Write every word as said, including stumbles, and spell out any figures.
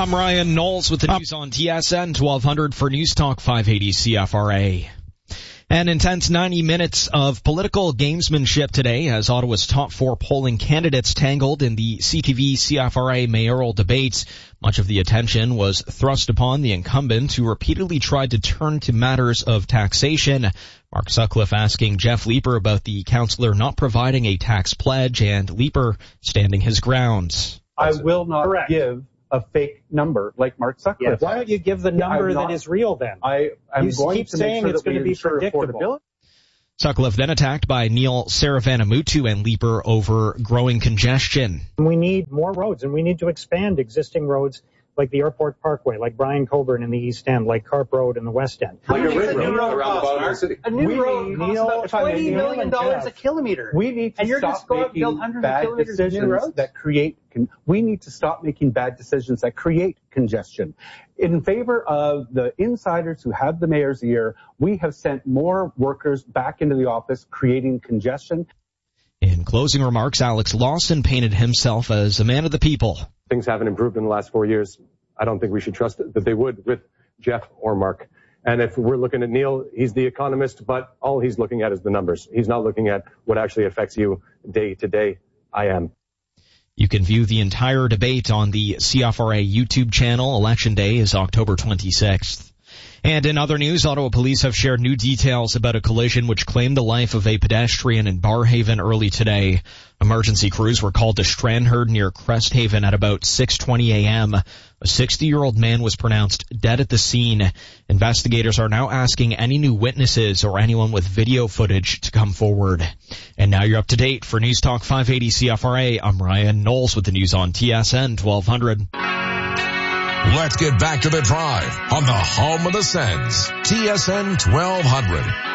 I'm Ryan Knowles with the news on T S N twelve hundred for News Talk five eighty C F R A. An intense ninety minutes of political gamesmanship today as Ottawa's top four polling candidates tangled in the C T V C F R A mayoral debates. Much of the attention was thrust upon the incumbent, who repeatedly tried to turn to matters of taxation. Mark Sutcliffe asking Jeff Leeper about the councillor not providing a tax pledge, and Leeper standing his ground. I will not Correct. give a fake number like Mark Sutcliffe. Yes. Why don't you give the number I'm that not, is real then? I, I'm you going keep to saying make sure it's that going to we be ensure predictable. affordability. Sutcliffe then attacked by Neil Saravanamuttu and Leeper over growing congestion. We need more roads, and we need to expand existing roads like the Airport Parkway, like Brian Coburn in the East End, like Carp Road in the West End. Like a ring road around the bottom of the city. A new We road need- costs Neil, about if I may, twenty Neil million and dollars a Jeff, kilometer. We need to and you're stop just going to build making hundreds of bad kilometers of new decisions roads? that create. Con- we need to stop making bad decisions that create congestion. In favor of the insiders who have the mayor's ear, we have sent more workers back into the office, creating congestion. In closing remarks, Alex Lawson painted himself as a man of the people. Things haven't improved in the last four years. I don't think we should trust that they would with Jeff or Mark. And if we're looking at Neil, he's the economist, but all he's looking at is the numbers. He's not looking at what actually affects you day to day. I am. You can view the entire debate on the C F R A YouTube channel. Election Day is October twenty-sixth. And in other news, Ottawa police have shared new details about a collision which claimed the life of a pedestrian in Barrhaven early today. Emergency crews were called to Stranraer near Cresthaven at about six twenty a.m. A sixty-year-old man was pronounced dead at the scene. Investigators are now asking any new witnesses or anyone with video footage to come forward. And now you're up to date. For News Talk five eighty C F R A, I'm Ryan Knowles with the news on T S N twelve hundred. Let's get back to the drive on the home of the Sens, T S N twelve hundred.